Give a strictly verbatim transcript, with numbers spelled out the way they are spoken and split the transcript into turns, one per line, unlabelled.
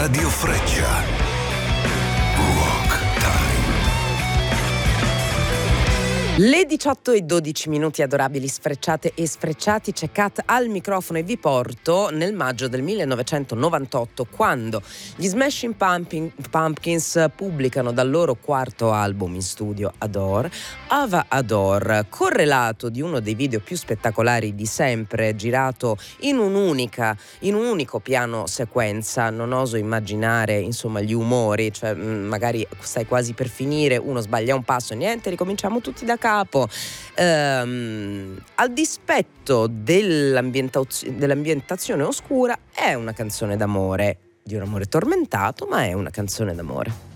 Radio Freccia. Rock Time.
Le diciotto e dodici minuti, adorabili sfrecciate e sfrecciati, c'è Kat al microfono e vi porto nel maggio del millenovecentonovantotto, quando gli Smashing Pumpkin, Pumpkins pubblicano dal loro quarto album in studio, Adore, Ava Adore, correlato di uno dei video più spettacolari di sempre, girato in un'unica, in un unico piano sequenza. Non oso immaginare, insomma, gli umori, cioè mh, magari stai quasi per finire, uno sbaglia un passo e niente, ricominciamo tutti da capo. Ehm, al dispetto dell'ambientaz- dell'ambientazione oscura, è una canzone d'amore, di un amore tormentato, ma è una canzone d'amore.